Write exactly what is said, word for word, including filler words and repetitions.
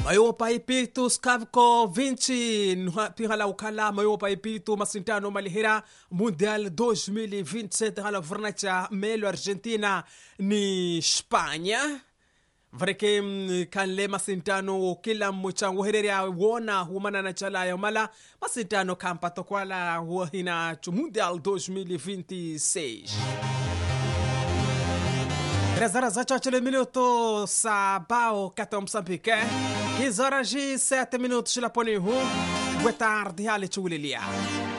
Mayo paipito skavko vinte pihala ukala mayo paipito masintano malihira Mundial dois mil e vinte e sete hala vernacha melo Argentina ni Spanya vareke kanle masintano kila mchango hereria wona humana na chala ya mala masintano kampato kwala huina Mundial dois mil e vinte e seis. três horas e oito minutos, Sabao, Catam Moçambique. quinze horas e sete minutos, Laponihu. Boa tarde, Ale Chulilia.